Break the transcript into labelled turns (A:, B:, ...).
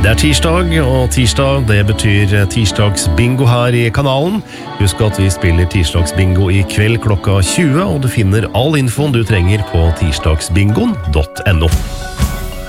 A: Det tirsdag, og tirsdag det betyr tirsdagsbingo her i kanalen. Husk at vi spiller tirsdagsbingo i kveld klokka 20, og du finner all infoen du trenger på tirsdagsbingoen.no.